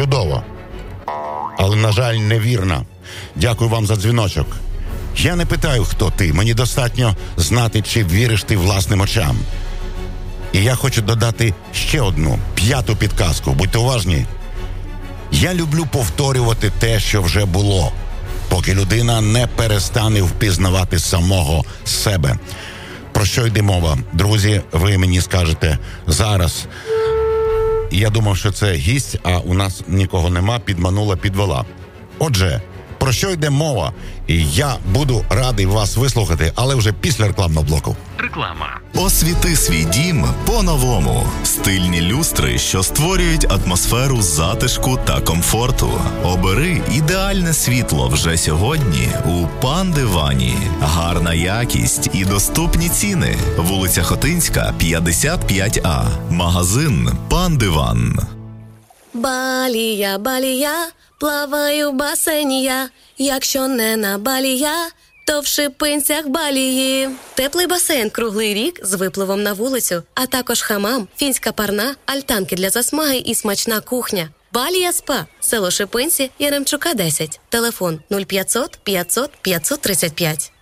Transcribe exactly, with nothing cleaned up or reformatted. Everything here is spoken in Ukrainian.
Чудово. Але, на жаль, невірна. Дякую вам за дзвіночок. Я не питаю, хто ти. Мені достатньо знати, чи віриш ти власним очам. І я хочу додати ще одну, п'яту підказку. Будьте уважні. Я люблю повторювати те, що вже було, поки людина не перестане впізнавати самого себе. Про що йде мова? Друзі, ви мені скажете зараз. Я думав, що це гість, а у нас нікого нема, підманула, підвела. Отже, про що йде мова? І я буду радий вас вислухати, але вже після рекламного блоку. Реклама. Освіти свій дім по-новому. Стильні люстри, що створюють атмосферу затишку та комфорту. Обери ідеальне світло вже сьогодні у Пан Дивані. Гарна якість і доступні ціни. Вулиця Хотинська, п'ятдесят п'ять А. Магазин Пан Диван. Балія, балія, плаваю в басейні я. Якщо не на балія, то в Шипинцях балії. Теплий басейн круглий рік з випливом на вулицю, а також хамам, фінська парна, альтанки для засмаги і смачна кухня. Балія СПА, село Шипинці, Яремчука, десять. Телефон нуль п'ятсот п'ятсот п'ятсот тридцять п'ять.